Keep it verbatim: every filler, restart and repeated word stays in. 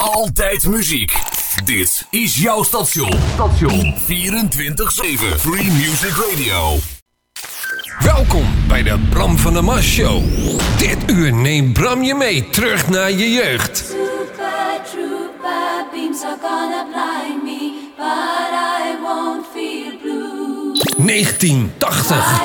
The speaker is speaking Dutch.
Altijd muziek. Dit is jouw station. Station vierentwintig zeven. Free Music Radio. Welkom bij de Bram van der Mars Show. Dit uur neemt Bram je mee terug naar je jeugd. Super trooper beams are gonna blind me, but I won't feel blue. negentien tachtig.